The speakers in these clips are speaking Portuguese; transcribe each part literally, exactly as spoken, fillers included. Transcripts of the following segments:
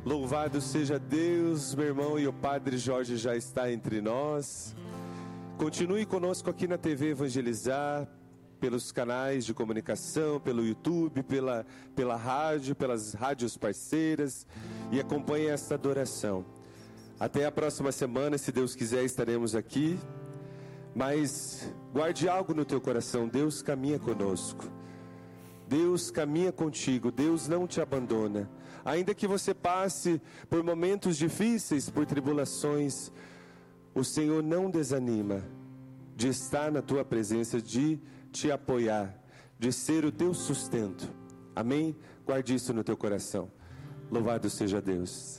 Louvado seja Deus, meu irmão, e o Padre Jorge já está entre nós. Continue conosco aqui na T V Evangelizar, pelos canais de comunicação, pelo YouTube, pela, pela rádio, pelas rádios parceiras, e acompanhe esta adoração. Até a próxima semana, se Deus quiser, estaremos aqui. Mas guarde algo no teu coração: Deus caminha conosco, Deus caminha contigo, Deus não te abandona. Ainda que você passe por momentos difíceis, por tribulações, o Senhor não desanima de estar na tua presença, de te apoiar, de ser o teu sustento. Amém? Guarde isso no teu coração. Louvado seja Deus.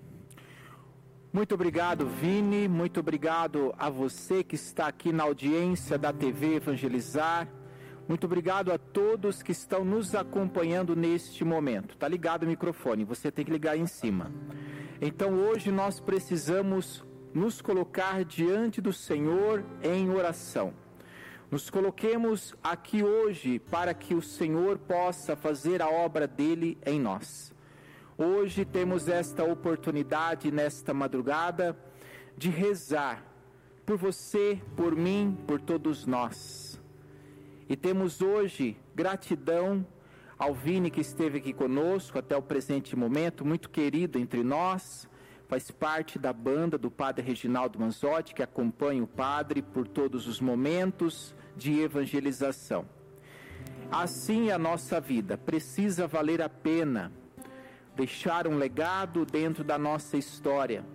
Muito obrigado, Vini. Muito obrigado a você que está aqui na audiência da T V Evangelizar. Muito obrigado a todos que estão nos acompanhando neste momento. Está ligado o microfone, você tem que ligar aí em cima. Então hoje nós precisamos nos colocar diante do Senhor em oração. Nos coloquemos aqui hoje para que o Senhor possa fazer a obra dele em nós. Hoje temos esta oportunidade, nesta madrugada, de rezar por você, por mim, por todos nós. E temos hoje gratidão ao Vini, que esteve aqui conosco até o presente momento, muito querido entre nós, faz parte da banda do Padre Reginaldo Manzotti, que acompanha o Padre por todos os momentos de evangelização. Assim a nossa vida precisa valer a pena, deixar um legado dentro da nossa história,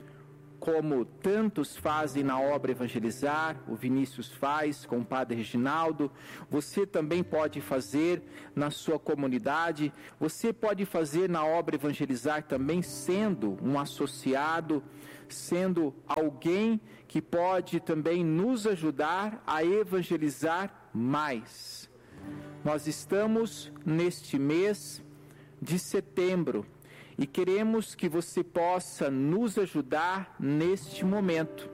como tantos fazem na obra Evangelizar. O Vinícius faz com o Padre Reginaldo, você também pode fazer na sua comunidade, você pode fazer na obra Evangelizar também, sendo um associado, sendo alguém que pode também nos ajudar a evangelizar mais. Nós estamos neste mês de setembro, e queremos que você possa nos ajudar neste momento.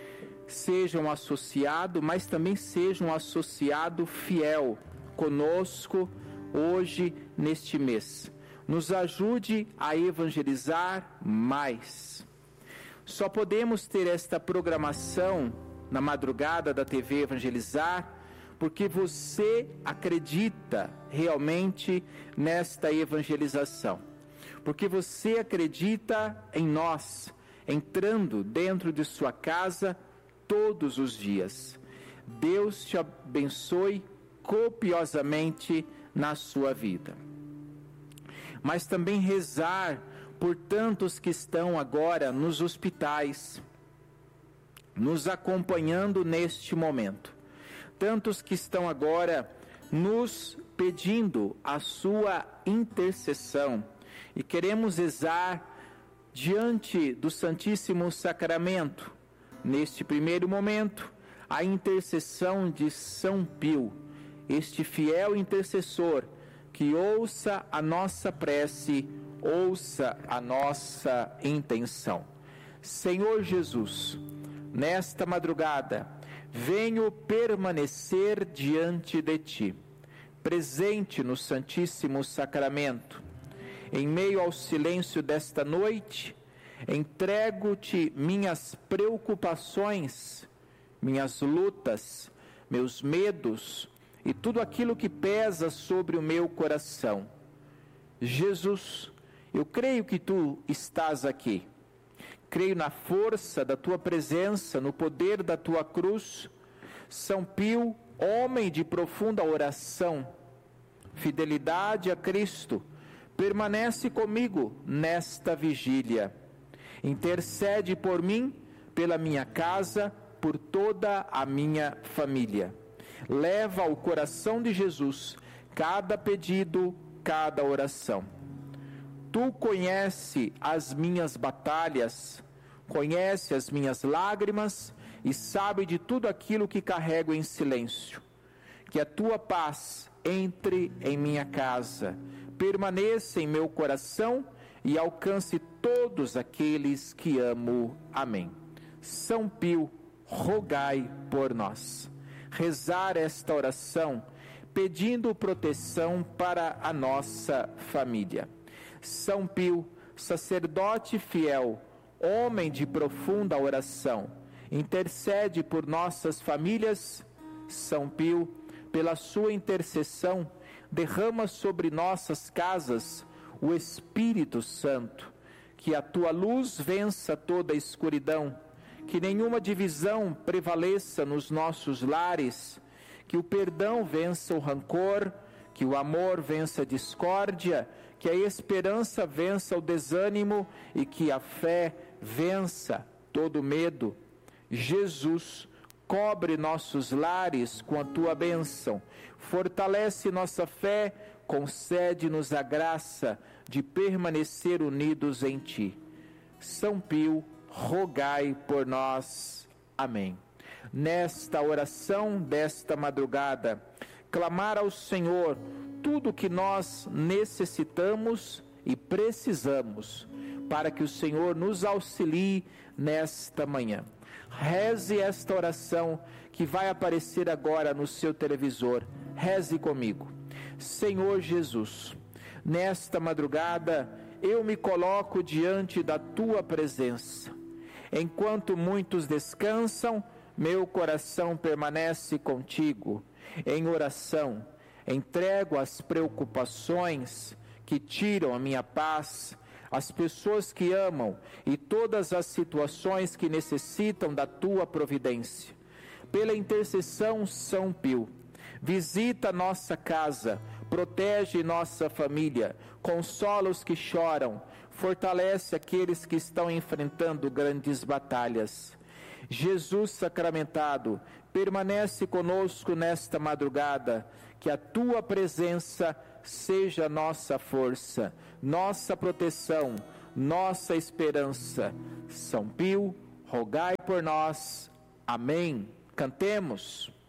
Seja um associado, mas também seja um associado fiel conosco hoje, neste mês. Nos ajude a evangelizar mais. Só podemos ter esta programação na madrugada da T V Evangelizar porque você acredita realmente nesta evangelização. Porque você acredita em nós, entrando dentro de sua casa todos os dias. Deus te abençoe copiosamente na sua vida. Mas também rezar por tantos que estão agora nos hospitais, nos acompanhando neste momento. Tantos que estão agora nos pedindo a sua intercessão. E queremos rezar diante do Santíssimo Sacramento, neste primeiro momento, a intercessão de São Pio, este fiel intercessor que ouça a nossa prece, ouça a nossa intenção. Senhor Jesus, nesta madrugada, venho permanecer diante de Ti, presente no Santíssimo Sacramento. Em meio ao silêncio desta noite, entrego-te minhas preocupações, minhas lutas, meus medos e tudo aquilo que pesa sobre o meu coração. Jesus, eu creio que Tu estás aqui. Creio na força da Tua presença, no poder da Tua cruz. São Pio, homem de profunda oração, fidelidade a Cristo, permanece comigo nesta vigília. Intercede por mim, pela minha casa, por toda a minha família. Leva ao coração de Jesus cada pedido, cada oração. Tu conhece as minhas batalhas, conhece as minhas lágrimas e sabe de tudo aquilo que carrego em silêncio. Que a Tua paz entre em minha casa, permaneça em meu coração e alcance todos aqueles que amo. Amém. São Pio, rogai por nós. Rezar esta oração pedindo proteção para a nossa família. São Pio, sacerdote fiel, homem de profunda oração, intercede por nossas famílias. São Pio, pela sua intercessão, derrama sobre nossas casas o Espírito Santo. Que a tua luz vença toda a escuridão, que nenhuma divisão prevaleça nos nossos lares, que o perdão vença o rancor, que o amor vença a discórdia, que a esperança vença o desânimo e que a fé vença todo medo. Jesus, cobre nossos lares com a tua bênção, fortalece nossa fé, concede-nos a graça de permanecer unidos em ti. São Pio, rogai por nós. Amém. Nesta oração desta madrugada, clamar ao Senhor tudo o que nós necessitamos e precisamos, para que o Senhor nos auxilie nesta manhã. Reze esta oração que vai aparecer agora no seu televisor. Reze comigo. Senhor Jesus, nesta madrugada eu me coloco diante da tua presença. Enquanto muitos descansam, meu coração permanece contigo. Em oração, entrego as preocupações que tiram a minha paz, as pessoas que amam e todas as situações que necessitam da tua providência. Pela intercessão São Pio, visita nossa casa, protege nossa família, consola os que choram, fortalece aqueles que estão enfrentando grandes batalhas. Jesus sacramentado, permanece conosco nesta madrugada, que a tua presença seja nossa força, nossa proteção, nossa esperança. São Pio, rogai por nós. Amém. Cantemos.